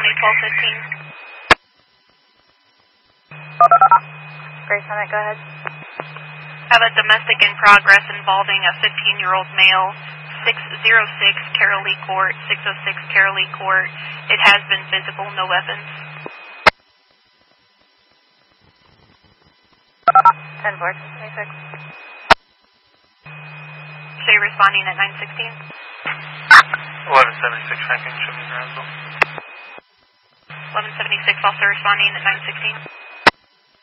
1215. Grace Summit, go ahead. I have a domestic in progress involving a 15-year-old male, 606 Carolee Court, 606 Carolee Court. It has been physical, no weapons. 10-4, 26. So you're responding at 916? 1176, Franklin, show me your 1176, also responding at 916.